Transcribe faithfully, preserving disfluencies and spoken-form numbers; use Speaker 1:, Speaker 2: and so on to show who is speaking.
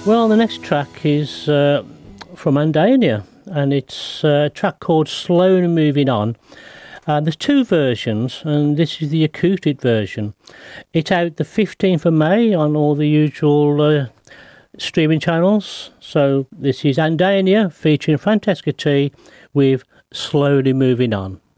Speaker 1: Well, the next track is uh, from Andania, and it's a track called Slowly Moving On. Uh, there's two versions, and this is the acoustic version. It's out the fifteenth of May on all the usual uh, streaming channels. So this is Andania featuring Francesca T with Slowly Moving On.